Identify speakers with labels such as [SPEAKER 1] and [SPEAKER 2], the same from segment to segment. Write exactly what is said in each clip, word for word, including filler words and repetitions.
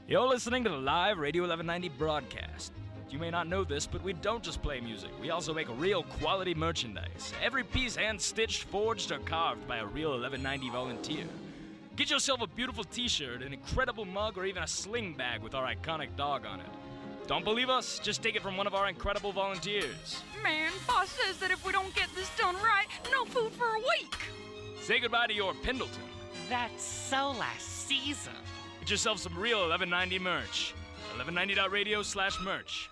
[SPEAKER 1] You're listening to the live Radio eleven ninety broadcast. You may not know this, but we don't just play music. We also make real quality merchandise. Every piece hand-stitched, forged, or carved by a real eleven ninety volunteer. Get yourself a beautiful t-shirt, an incredible mug, or even a sling bag with our iconic dog on it. Don't believe us? Just take it from one of our incredible volunteers.
[SPEAKER 2] Man, boss says that if we don't get this done right, no food for a week.
[SPEAKER 1] Say goodbye to your Pendleton.
[SPEAKER 3] That's so last season.
[SPEAKER 1] Get yourself some real eleven ninety merch. eleven ninety.radio slash merch.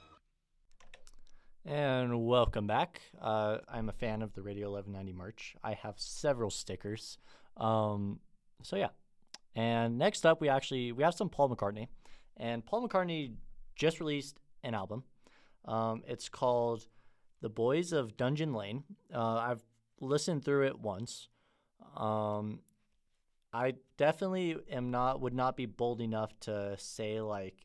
[SPEAKER 4] And welcome back. Uh, I'm a fan of the Radio eleven ninety merch. I have several stickers. Um, so yeah. And next up, we actually we have some Paul McCartney. And Paul McCartney just released an album. Um, it's called The Boys of Dungeon Lane. Uh, I've listened through it once. Um, I definitely am not would not be bold enough to say like,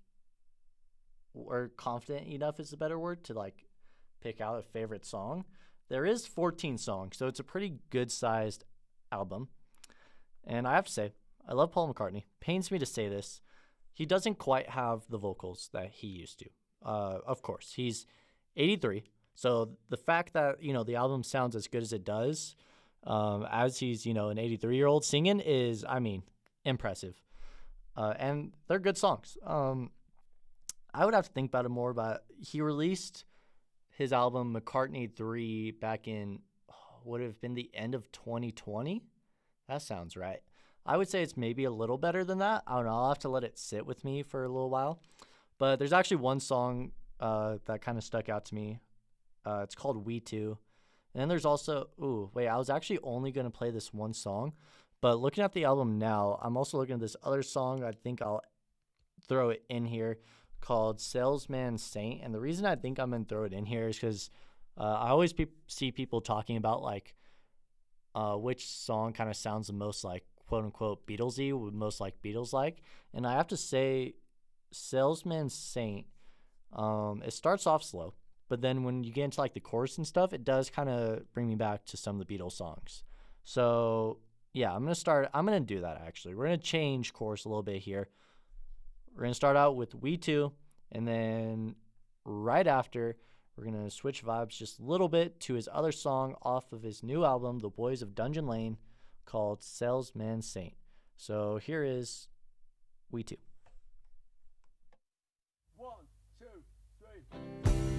[SPEAKER 4] or confident enough is the better word to like pick out a favorite song. There is fourteen songs, so it's a pretty good sized album. And I have to say, I love Paul McCartney. Pains me to say this. He doesn't quite have the vocals that he used to. Uh, of course, he's eighty-three. So the fact that, you know, the album sounds as good as it does, um, as he's, you know, an eighty-three-year-old singing is, I mean, impressive. Uh, and they're good songs. Um, I would have to think about it more, but he released his album McCartney three back in, oh, would it have been the end of twenty twenty? That sounds right. I would say it's maybe a little better than that. I don't know. I'll have to let it sit with me for a little while. But there's actually one song uh, that kind of stuck out to me. Uh, it's called We Two. And then there's also, ooh, wait, I was actually only going to play this one song. But looking at the album now, I'm also looking at this other song. I think I'll throw it in here called Salesman Saint. And the reason I think I'm going to throw it in here is because uh, I always pe- see people talking about like uh, which song kind of sounds the most like quote unquote Beatlesy, would most like Beatles like. And I have to say, Salesman Saint, um, it starts off slow, but then when you get into like the chorus and stuff, it does kind of bring me back to some of the Beatles songs. So yeah, I'm gonna start. I'm gonna do that actually. We're gonna change course a little bit here. We're gonna start out with We Two, and then right after, we're gonna switch vibes just a little bit to his other song off of his new album, The Boys of Dungeon Lane, called Salesman Saint. So here is We Two.
[SPEAKER 5] One, two, three.